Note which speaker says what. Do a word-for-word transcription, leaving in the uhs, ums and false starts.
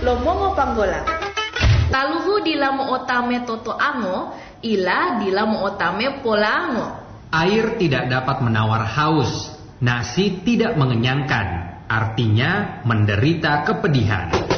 Speaker 1: lomongo panggola. Taluhu dilamo otame toto ango, ila dilamo otame polango.
Speaker 2: Air tidak dapat menawar haus, nasi tidak mengenyangkan, artinya menderita kepedihan.